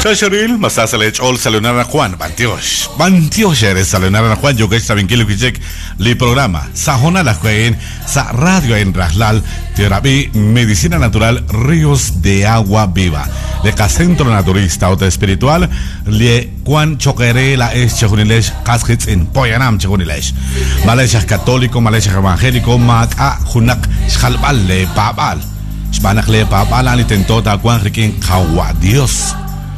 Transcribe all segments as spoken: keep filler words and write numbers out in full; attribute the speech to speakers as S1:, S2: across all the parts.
S1: Chasharil, Masasalech, all Salonara Juan, Bantios. Bantios eres Salonara Juan, yo que estaba en Kilo Kijek, li programa, Sajona la Juan, Sa Radio en Raslal, Terapia Medicina Natural, Ríos de Agua Viva. Le Centro Naturista Auto Espiritual, Le Juan Choquere, la es Chajunilesh, Kaskits en Poyanam Chajunilesh. Malaysia Católico, Malaysia Evangélico, Maka, Junak, Shalbal, Le Papal. Spanach Le Papal, Alitentota, Juan Riquín, Kawa, Dios.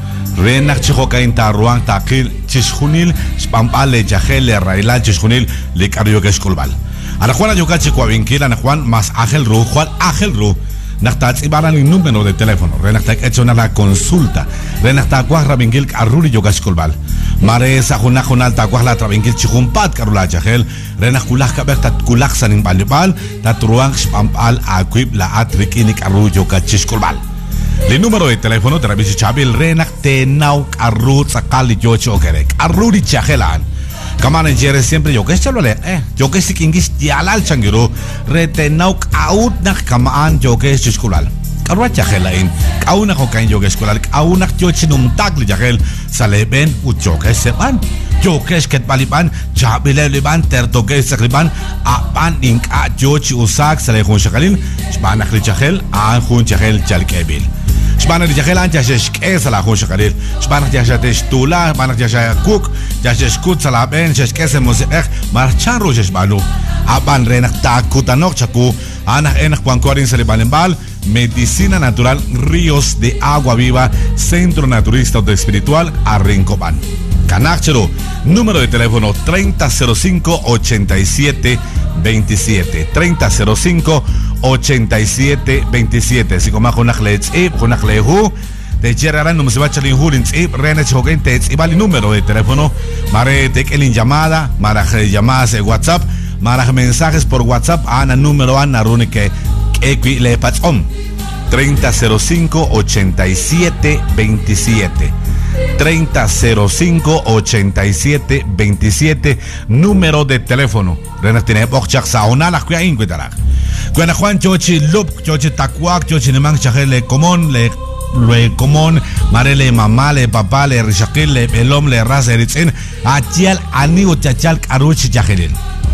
S1: Renak chihoka in taruang takil chishunil spampale jahele raila chishunil le cario que escolbal. A la Juana yoka chico vinkila na Juan más ágel ru Juan ágel ru naktats ibaran el número de teléfono renak tak hecho la consulta renak tak guarra vinkil arruri yoka escolbal. Mare sa juna junal tak guarra travinkil chihumpat carula jahel renak kulak kaber tat kulak sanin balibal tat ruang spampal akwib la atrikinik arru yoka chiscolbal. El número de teléfono de Rabbi Chabil Renak Tenau Arrut Sakali Yocho Kerek Arruri Chahelan. Kaman en Jere siempre yo que es chalole eh yo que si kingis dialal changiru retenau out nak kaman yo que es chuskulal. Karwa Chahelain kauna hokain yo que eskulal kauna yochinum tagli jahel saleben ucho que sepan. Yo que es que baliban Chabil liban terto que sakliban apan ink a yochi usak sale hun shakalin spanak li chahel a hun chahel chalkebil. Spanak jahel anja shesh la hun shakalil spanak jahatesh tula spanak jahaya cook jahash kut salaben shesh kese mosek marchan ro shesh banu apan renak takutanok chaku anak enak kuankorin salibalimbal Medicina Natural Ríos de Agua Viva Centro Naturista Auto Espiritual Arrincoban. Canáchero, número de teléfono treinta cero cinco ochenta y siete veintisiete treinta cero cinco ochenta y siete veintisiete. Si como con Achlets Ib, con Achlehu, de Gerarán, no se va a echar en Hulins Ib, Renes Hogentes, y vale número de teléfono, Mare Tekelin llamada, Maraje llamadas de WhatsApp, Maraje mensajes por WhatsApp, Ana número Ana Runike, Equi Le Pachom, treinta cero cinco ochenta y siete veintisiete. treinta cero cinco ochenta y siete veintisiete número de teléfono. Renas tiene bochak sauna la kuya inguitarak. Kuya Juan chochi lup chochi takwak chochi nemang chahele común le le común marele mamá le papá le rishakil le elom le ras eritzin atial ani uchachal karuch chahelin.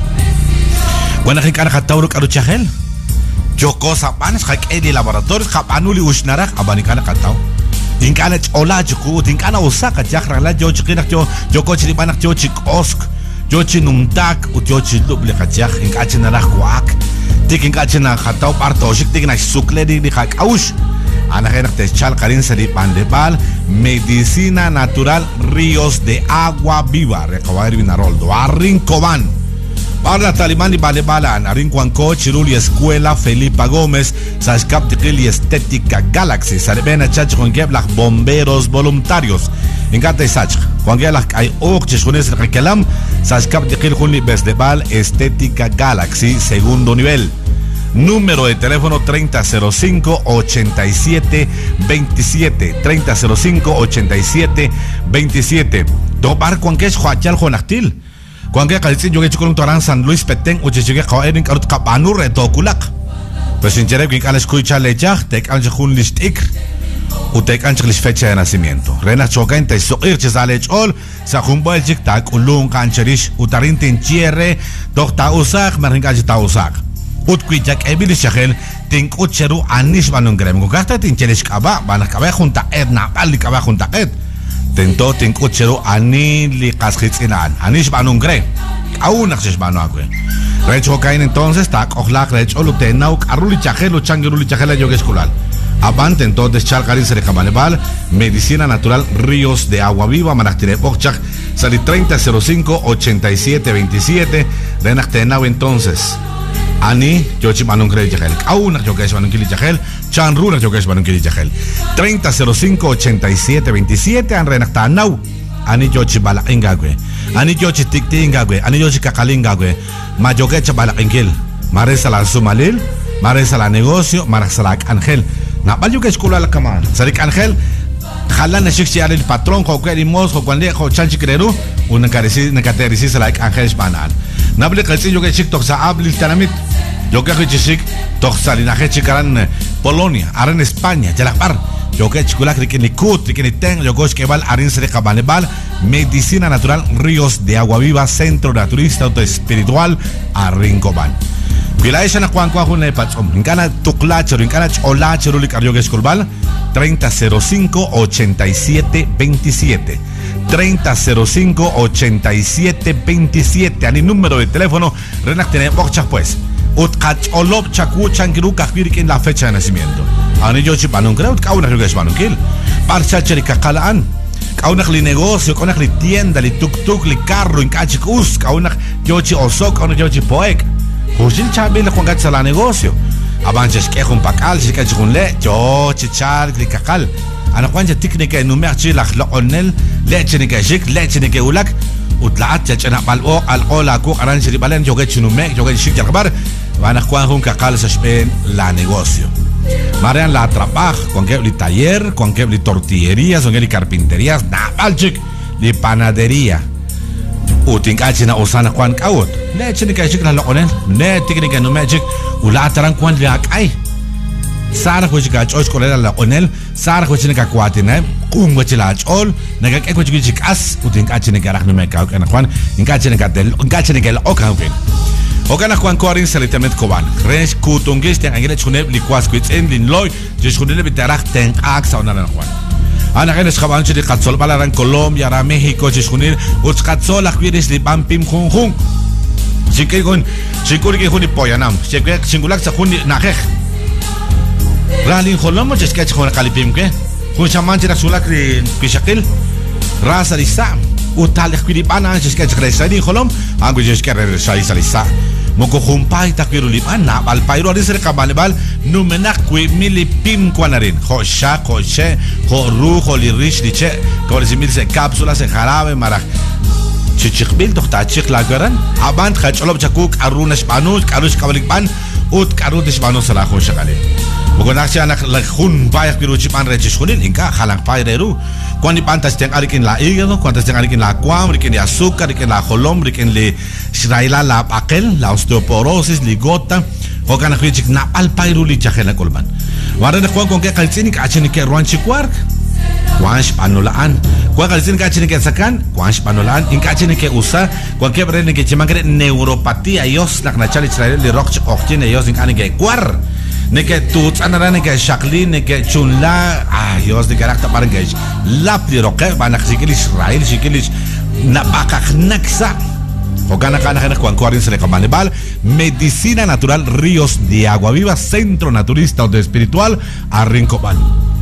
S1: Kuya hikar khatauru karuch chahel. Yo cosa panes hak edi laboratorios hapanuli ushnarak abanikana katau. Tinkana chola chuku, tinkana osaka chakra la yo chikinak yo yo kochi banak yo chikosk, yo chinumtak ut yo chilup le kachak inkachina la kwak, tikinkachina hatau parto shik tikina sukle di hak aush. Ana genak te chal karin sari pandebal Medicina Natural Ríos de Agua Viva recabar vinaroldo Arrincoban. Para Talibán y Balebalan, Arincuanco, Chiruli Escuela, Felipa Gómez, Sashkap Tikili Estética Galaxy, Sarebena Chach con Geblach Bomberos Voluntarios. En Gata y Sach, Juan Geblach hay Oches con ese Rekelam, Sashkap Tikil Juli Besdebal Estética Galaxy, segundo nivel. Número de teléfono treinta cero cinco ochenta y siete veintisiete, treinta cero cinco ochenta y siete veintisiete. Topar Juan Kesh Juachal Jonactil. Cuando que yo que chico un torán San Luis Petén o chique joven carut capanu reto kulak. Pues sin querer que al escuchar lechach te canche un listik o te canche lis fecha de nacimiento. Rena chocan te soir chesale chol sa jumbo el chic tak ulung cancherish utarin tin chierre docta usak maringa ta usak. Ut kuijak ebilis chagel tin ucheru anish banun grem. Gasta tin cherish kaba banak kaba junta edna bali kaba junta ed. Tento tinko chero ani li kaschitsinan anish banun gre aunak shish banu agwe recho kain entonces tak ohlak recho lu tenau aruli chajelo changiruli chajela yo escolar avante entonces chal karin se recabalebal Medicina Natural Ríos de Agua Viva manaktire bochak sali treinta cero cinco ochenta y siete veintisiete renak tenau entonces ani yo chi banun gre chajel aunak yo kesh banun kili chajel chan runa yo kesh banun kili chajel treinta cero cinco ochenta y siete veintisiete an renak tanau ani yo chi bala ingagwe ani yo chi tikti ingagwe ani yo chi kakalingagwe ma yo kesh bala ingil maresa la sumalil maresa la negocio maresa la angel na bal yo kesh kula la kaman sarik angel jalan shikchi al patrón ko kweli mos ko kwande ko chanchi kreru una karisi na katerisi la angel spanal na bal kalsi yo kesh tok sa abli tanamit yo que hichisik toxalinaje chikaran Polonia, ahora en España, Jalapar, yo que chikula que ni kut que ni ten yo que val arin se cabanebal medicina natural Ríos de Agua Viva Centro Naturista Autoespiritual a Rincobal. Pila esa na kuan kuan hunay patsom. Ingana tuklachero, ingana cholachero lik aryo geskolbal treinta cero cinco ochenta y siete veintisiete. treinta cero cinco ochenta y siete veintisiete. Ani número de teléfono renak tiene bochas pues. Utkach olop chaku changiru kahwirik en la fecha de nacimiento. Ani yo chipanun creo que aún es manun kil. Parcha cherika kalaan. Kaunak li negocio, kaunak li tienda, li tuk tuk, li carro, inkachik us, kaunak yochi osok, kaunak yochi poek. Kujil chabil kung kat sa la negocio. Abanches ke kung pakal, si kat kung le, yo chichar li kakal. Ano kwan sa tiknika numer chi lak loonel, leche ni kajik, leche ni ulak, utlaat ya chana balok alcohol ko aran si balen yo kat numek, yo kat shik jakbar. Anak kwan kung kakal sa spen la negocio. Marian la trabajo, con que li taller, con que li tortillerías, con que li carpinterías, na balchik, li panadería. Uting kachi na usana kwan kaut. Ne chini kajik na lokonen, ne tikni ka no magic, ulataran kwan li akay. Sara ko chika choice ko la lokonel, sara ko chini ka kwatine, kung ko chila chol, nagak ek ko chik as, uting kachi ni karak no mekau kana kwan, inkachi ni ka del, inkachi ni ka okawen. Okana kwan korin salitamet koban. Res kutungis ten angele chuneb likwas kwits en lin loy, jishunele bitarak ten aksa onaran kwan. Ana kene schaban chidi katsol balaran Colombia, ra México, jishunil, uts katsol akwiris li pampim khung khung. Sikay kun, sikuri ke huni poyanam, sikay singulak sa huni nakek. Ralin kholomo jiskay chkhona kalipim ke. Kun shaman chida sulak ri pishakil. Rasa lisa. Utalik kwilipana jiskay chkresa ni kholom, angu jiskay re salisa. Moko humpay takwirulipan na balpayro rin sa kabalibal numenak kwi milipim kwa na rin ho siya, ho siya, ho ru, ho lirish liche kawal si mil se kapsula se jarabe marak chichikbil dokta chik lagaran abant khacholob chakuk arunash panus karush kabalikpan ut karudish panus sa lako siya kali moko nak siya nak lakhun payak piruchipan rechishkunin inka halang payreru Kuan ipantas tiang arikin la hígado, cuantas tiang arikin la cuam, rikin la azúcar, rikin la jolom, rikin le shraila la pakel, la osteoporosis, ligota, hokan akwichik na alpairu li chajela kolman. Wara de Juan con que kalsinik achini ke ruanchi kwark, kuansh panolaan. Kuan kalsinik achini ke sakan, kuansh panolaan, in achini ke usa, kuan ke brene ke chimangre neuropatía yos nak na chali shraila li roch ochine yos in ani ke kwar. Neke tuts anarane ke Jacqueline neke chunla ah yos de karakter parengej lap di roke banak sikilis Israel sikilis na bakaknaksa Hogana kana kana kuan kuarin se le kamanebal medicina natural Ríos de Agua Viva Centro Naturista o Espiritual a Rincobal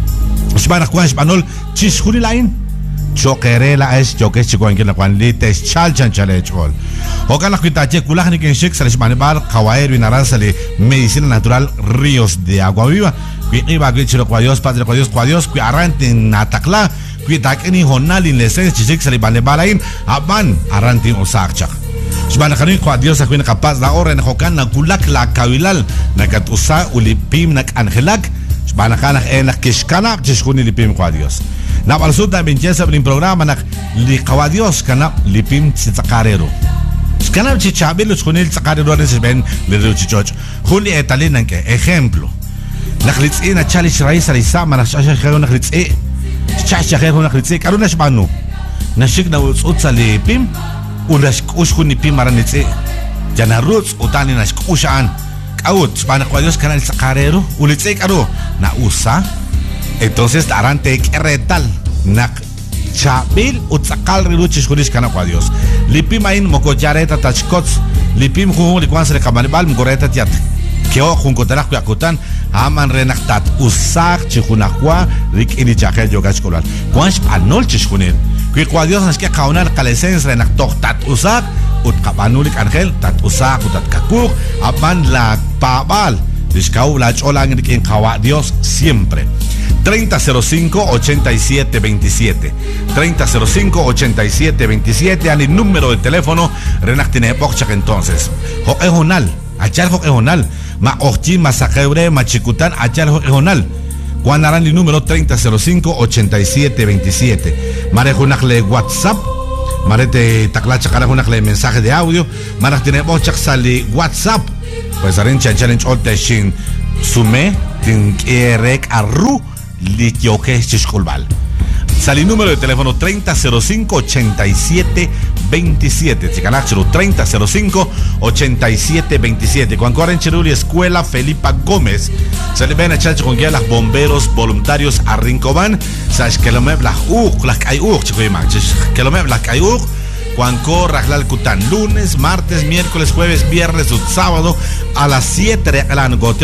S1: Shbana kuan español chishuri lain chokerela es choke chikuan kila kuan lites chal chan chale chol Hogana kuita che kulah ni ken shik salish manebal kawair binaran sale medicina natural Ríos de Agua Viva qui iba que chilo kwa Dios padre kwa Dios kwa Dios qui arante natakla qui takeni honalin lesen chik sale manebalain aban arante osakcha Shbana kani kwa Dios akwin kapaz la ora na hokan na kulak la kawilal na katusa ulipim nak angelak Shbana kana enak kishkana chishkuni lipim kwa Dios na balsuta binchesa bin programa nak li kwa Dios kana lipim tsaqarero Kana chichabelo chkunil tsaqarero res ben le chichoch khuli etalin nanke ejemplo nakhlitsi na chali shrais alisa mana shasha khero nakhlitsi shasha khero nakhlitsi karuna shbanu nashik na utsa lipim unash kushkuni pim maranitsi jana roots utani nash kushan kaut spana kwa Dios kana tsaqarero ulitsi karo na usa entonces darante retal nak chabil utsakal riluchis kunis kana kwa Dios lipim ain moko jareta tachkots lipim hu likwan se kamanibal mgoreta tiat keo junkotarak kuakutan aman renaktat usak chihunakwa rik ini chakel yogas kolal kwansh anol chishkunil kui kwa Dios naske kaunar kalesens renak tat usak ut kapanulik angel tat usak utat kakuk aman la pabal diskau la cholang rik in kawa Dios siempre treinta cero cinco ochenta y siete veintisiete treinta cero cinco ochenta y siete veintisiete al número de teléfono renak tiene bochak entonces ho ejonal achal ho ejonal ma ochi masakebre machikutan achal ho ejonal cuando harán el número treinta cero cinco ochenta y siete veintisiete mare jonakle WhatsApp mare te taklacha cara jonakle mensaje de audio marak tiene bochak sali WhatsApp pues harán challenge olte shin sume tin erek arru litioque chisculbal. Sali número de teléfono treinta cero cinco ochenta y siete veintisiete. Chicanaxero treinta cero cinco ochenta y siete veintisiete. Cuando corren Cheruli Escuela Felipa Gómez. Se le ven a echar con guía las bomberos voluntarios a Rincobán. Sabes que lo me las uk, las hay uk, chico y manches. Que lo me las hay uk. Cuanco Rajlal Cután, lunes, martes, miércoles, jueves, viernes, sábado a las siete de la noche,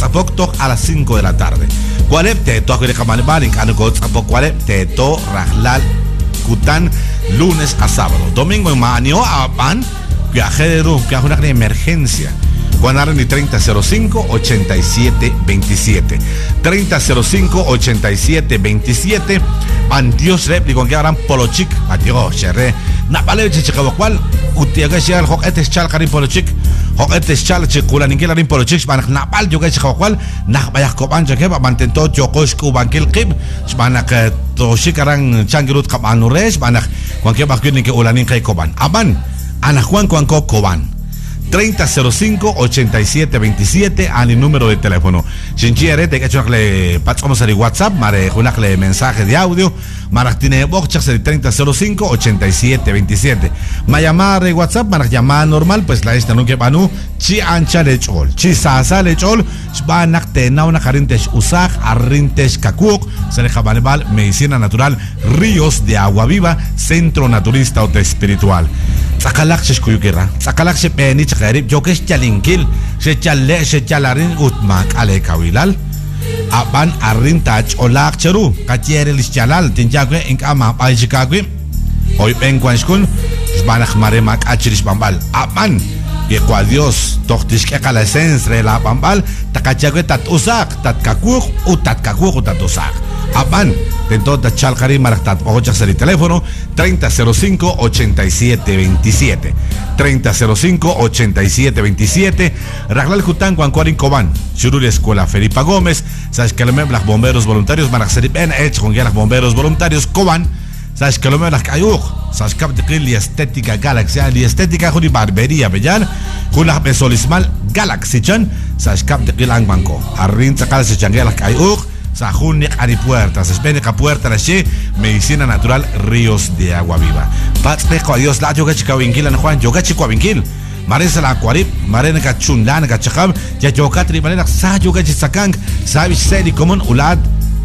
S1: a las cinco de la tarde. ¿Cuál te toque de Camalbal? ¿Cuál te to Rajlal Cután, lunes a sábado? Domingo en Manio, a Pan, viajero, que hace una emergencia. Guanarani treinta cero cinco ochenta y siete veintisiete. treinta cero cinco ochenta y siete veintisiete. Antios réplico que harán polochic. Adiós, cherre. Napale chichicabo cual. Utiaga shal hoquetes chal karim polochic. Hoquetes chal chikulan ingilarin polochic. Banak napal juga chichicabo cual. Nak bayak kopan jake ba mantento jokos kubankil kib. Banak to shikaran changirut kabanures. Banak kuanke bakin ke ulanin kay koban. Aban. Anak Juan kuanko koban. treinta cero cinco ochenta y siete veintisiete a mi número de teléfono. Chinchiere, te he hecho una pasamos a WhatsApp, mare una mensaje de audio, marak tiene boxas de treinta cero cinco ochenta y siete veintisiete. Ma llamar de WhatsApp, marak llamada normal, pues la esta no que panu, chi ancha de chol, chi sasa de chol, banak te na una carintes usag, arrintes kakuk, se le jabalebal, medicina natural, ríos de agua viva, centro naturista o espiritual. Sakalak se escuyuquera, sakalak se peni chakarib, yo que es chalinkil, se chale, se chalarin utmak ale kawilal. Aban arrin tach olak cheru, katiere lis chalal, tinjakwe ink ama pa chikakwe. Hoy ven kwanskun, banak maremak achiris bambal. Aban, que kwa Dios, tochtis que kala sensre la bambal, takachakwe tat usak, tat kakuk, u tat kakuk, u tat usak. Aban, dentro de Chalcari Maractat, ocho el teléfono treinta cero cinco ochenta y siete veintisiete. treinta cero cinco ochenta y siete veintisiete. Rajlal Jután, Guancuarin Cobán, Chururi Escuela Felipa Gómez, sabes que lo me las bomberos voluntarios, Maraxeri Ben Edge, con los bomberos voluntarios Cobán, sabes que lo me las cayuj, sabes que la estética Galaxy, la estética Juni Barbería Bellan, Juna Besolismal Galaxy Chan, sabes que la Banco, Arrin Sacal se changuea las cayuj. Sajunik Ari Puertas, Espeneca Puerta la She, Medicina Natural, Ríos de Agua Viva. Patspeco a Dios la Yogachica Winquil, Juan, Yogachico Winquil, Marisa la Aquarip, Mareneca Chundan, Gachahab, Yayocatri, Marena, Sa Yogachizakang, Savish Sedi Common, Ulad,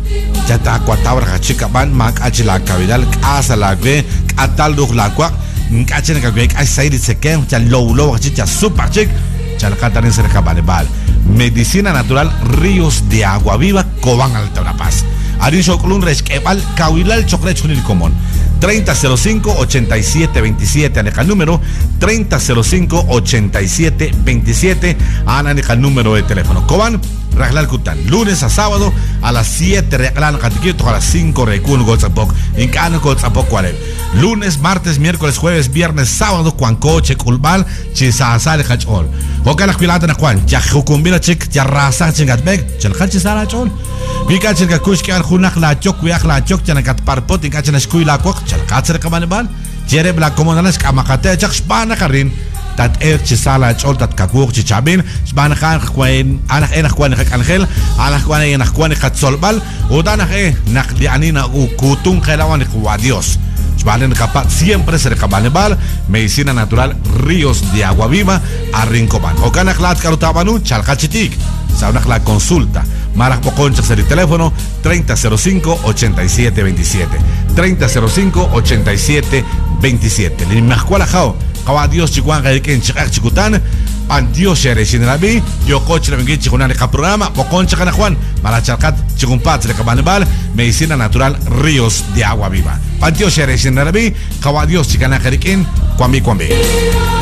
S1: Yata Quatawra Chica Ban, Mac Achila Cavidal, Asa la Gwe, Atal Duhlaqua, Nkachenka Gwek, I say it's a camp, Low Low, Chicha Super Chick, Chalcatarin Cerca Balebal. Medicina Natural, Ríos de Agua Viva, Cobán Alta La Paz. Arin Shoklun Resquebal, Cahuilal Chocrech Junil Común. treinta cero cinco ochenta y siete veintisiete, aleja el número. treinta cero cinco ochenta y siete veintisiete, Ana aleja el número de teléfono. Cobán, Rajlal Cután, lunes a sábado a las siete, Rajlal Catiquito a las cinco, Recun Gotzapok, Incano Gotzapok, Cuarel. Lunes, martes, miércoles, jueves, viernes, sábado, Cuanco, Checulbal, Chisasal, Hachol. Hocalas Pilatan Juan, Yahucumbila Chik, Yarrasa, Chingatbek, Chelhachisara Chol. Vika Chilkakush, Hunak la Chok, Wiak la Chok, Chanakat Parpot, in Kachanasku la Kok, Chalkatzer Kamanebal, Jereb la Comunales, Kamakate, Chakspana Karin. Tat er chisala chol tat kakuk chichabin sban khan khwain ana ena khwan khak angel ana khwan ena khwan khat solbal udana e nakli anina u kutun khelawan khwa Dios sban kapat siempre se recabanebal medicina natural Ríos de Agua Viva a Rincobán o kana khlat karutabanu chalkachitik sauna la consulta Maras Poconchas el teléfono treinta cero cinco ochenta y siete veintisiete. treinta cero cinco ochenta y siete veintisiete. Limascuala Jao Kawa Dios Chihuan Gaiken Chikak Chikutan Pantios Sheresh in Rabi Yo Coach Lavengui Chikunan Ka programa Poconcha Kana Juan Malachalcat Chikumpat de Cabanebal Medicina Natural Ríos de Agua Viva Pantios Sheresh in Rabi Kawa Dios Chikana Gaiken Kwambi Kwambi